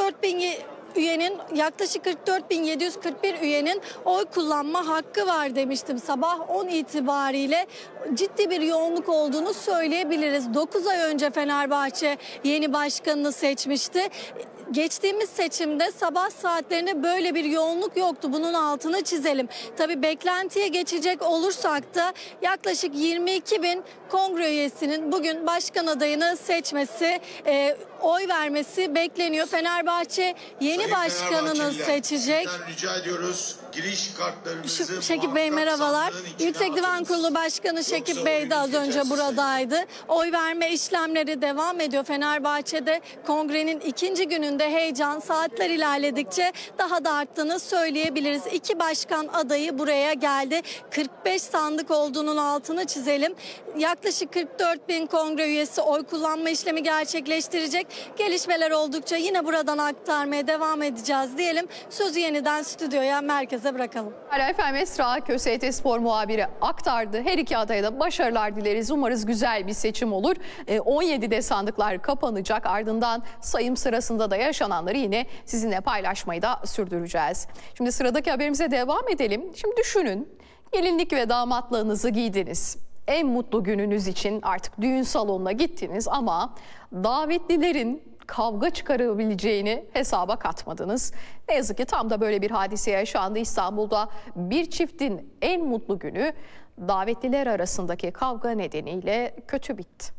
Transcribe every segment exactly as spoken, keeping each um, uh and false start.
dört bin üyenin yaklaşık kırk dört bin yedi yüz kırk bir üyenin oy kullanma hakkı var demiştim. Sabah on itibariyle ciddi bir yoğunluk olduğunu söyleyebiliriz. dokuz ay önce Fenerbahçe yeni başkanını seçmişti. Geçtiğimiz seçimde sabah saatlerinde böyle bir yoğunluk yoktu. Bunun altını çizelim. Tabii beklentiye geçecek olursak da yaklaşık yirmi iki bin kongre üyesinin bugün başkan adayını seçmesi, e, oy vermesi bekleniyor. Fenerbahçe yeni Sayın başkanını seçecek. Rica ediyoruz. Giriş kartlarınızı Şekip Bey merhabalar. Yüksek Divan Kurulu Başkanı Şekip Bey de az önce buradaydı. Oy verme işlemleri devam ediyor. Fenerbahçe'de kongrenin ikinci gününde heyecan saatler ilerledikçe daha da arttığını söyleyebiliriz. İki başkan adayı buraya geldi. kırk beş sandık olduğunun altını çizelim. Yaklaşık kırk dört bin kongre üyesi oy kullanma işlemi gerçekleştirecek. Gelişmeler oldukça yine buradan aktarmaya devam edeceğiz diyelim. Sözü yeniden stüdyoya, merkeze bırakalım. Efendim, Esra Köse Spor muhabiri aktardı. Her iki adaya da başarılar dileriz. Umarız güzel bir seçim olur. on yedide sandıklar kapanacak. Ardından sayım sırasında da yaşananları yine sizinle paylaşmayı da sürdüreceğiz. Şimdi sıradaki haberimize devam edelim. Şimdi düşünün, gelinlik ve damatlığınızı giydiniz. En mutlu gününüz için artık düğün salonuna gittiniz ama davetlilerin kavga çıkarabileceğini hesaba katmadınız. Ne yazık ki tam da böyle bir hadise yaşandı. İstanbul'da bir çiftin en mutlu günü davetliler arasındaki kavga nedeniyle kötü bitti.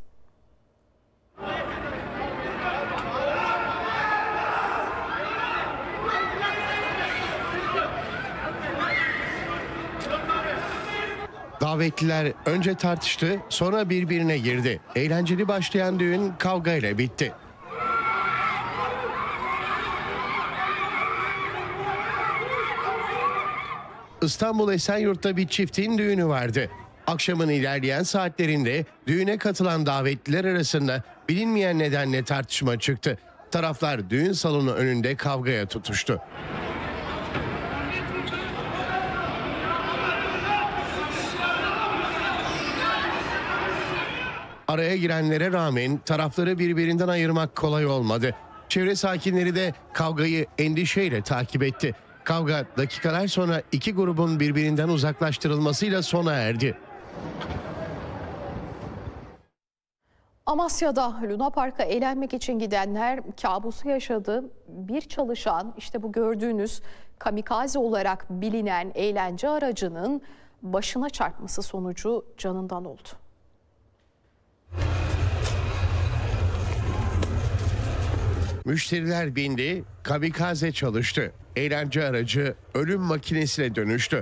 Davetliler önce tartıştı, sonra birbirine girdi. Eğlenceli başlayan düğün kavgayla bitti. İstanbul Esenyurt'ta bir çiftin düğünü vardı. Akşamın ilerleyen saatlerinde düğüne katılan davetliler arasında bilinmeyen nedenle tartışma çıktı. Taraflar düğün salonu önünde kavgaya tutuştu. Araya girenlere rağmen tarafları birbirinden ayırmak kolay olmadı. Çevre sakinleri de kavgayı endişeyle takip etti. Kavga dakikalar sonra iki grubun birbirinden uzaklaştırılmasıyla sona erdi. Amasya'da Luna Park'a eğlenmek için gidenler kabusu yaşadı. Bir çalışan, işte bu gördüğünüz kamikaze olarak bilinen eğlence aracının başına çarpması sonucu canından oldu. Müşteriler bindi, kamikaze çalıştı. Eğlence aracı ölüm makinesine dönüştü.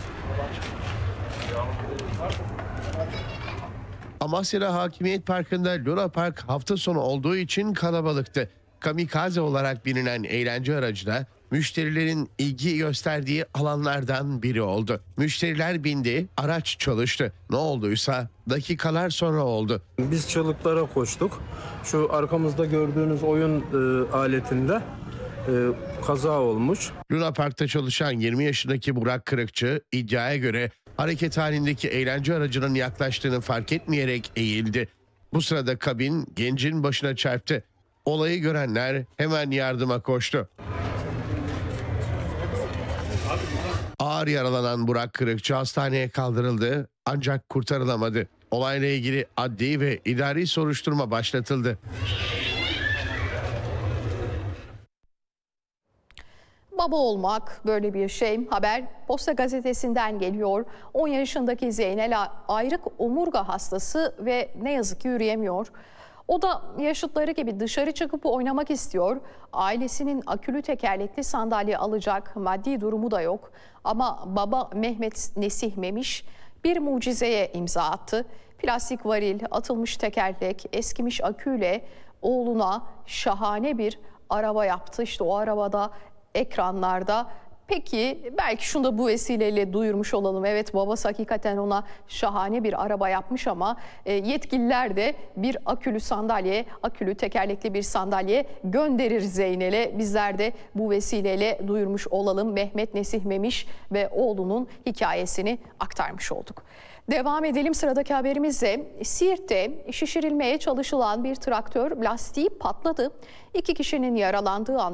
Amasya'da Hakimiyet Parkı'nda Luna Park hafta sonu olduğu için kalabalıktı. Kamikaze olarak bilinen eğlence aracı da müşterilerin ilgi gösterdiği alanlardan biri oldu. Müşteriler bindi, araç çalıştı. Ne olduysa dakikalar sonra oldu. Biz çığlıklara koştuk. Şu arkamızda gördüğünüz oyun e, aletinde e, kaza olmuş. Luna Park'ta çalışan yirmi yaşındaki Burak Kırıkçı iddiaya göre hareket halindeki eğlence aracının yaklaştığını fark etmeyerek eğildi. Bu sırada kabin gencin başına çarptı. Olayı görenler hemen yardıma koştu. Ağır yaralanan Burak Kırıkçı hastaneye kaldırıldı ancak kurtarılamadı. Olayla ilgili adli ve idari soruşturma başlatıldı. Baba olmak böyle bir şey. Haber Posta Gazetesi'nden geliyor. on yaşındaki Zeynel ayrık omurga hastası ve ne yazık ki yürüyemiyor. O da yaşıtları gibi dışarı çıkıp oynamak istiyor. Ailesinin akülü tekerlekli sandalye alacak maddi durumu da yok. Ama baba Mehmet Nesih Memiş bir mucizeye imza attı. Plastik varil, atılmış tekerlek, eskimiş aküyle oğluna şahane bir araba yaptı. İşte o arabada ekranlarda. Peki belki şunu da bu vesileyle duyurmuş olalım. Evet, babası hakikaten ona şahane bir araba yapmış ama e, yetkililer de bir akülü sandalye, akülü tekerlekli bir sandalye gönderir Zeynel'e. Bizler de bu vesileyle duyurmuş olalım. Mehmet Nesih Memiş ve oğlunun hikayesini aktarmış olduk. Devam edelim sıradaki haberimizle. Siirt'te şişirilmeye çalışılan bir traktör lastiği patladı. İki kişinin yaralandığı an